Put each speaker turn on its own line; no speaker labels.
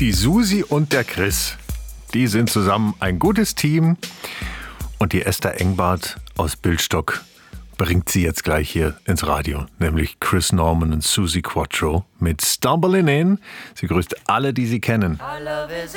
Die Susi und der Chris, die sind zusammen ein gutes Team. Und die Esther Engbart aus Bildstock bringt sie jetzt gleich hier ins Radio, nämlich Chris Norman und Suzi Quatro mit Stumbling In. Sie grüßt alle, die sie kennen.